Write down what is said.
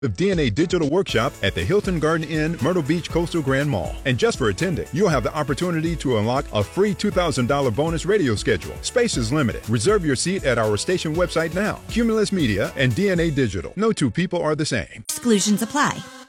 of DNA Digital Workshop at the Hilton Garden Inn, Myrtle Beach Coastal Grand Mall. And just for attending, you'll have the opportunity to unlock a free $2,000 bonus radio schedule. Space is limited. Reserve your seat at our station website now. Cumulus Media and DNA Digital. No two people are the same. Exclusions apply.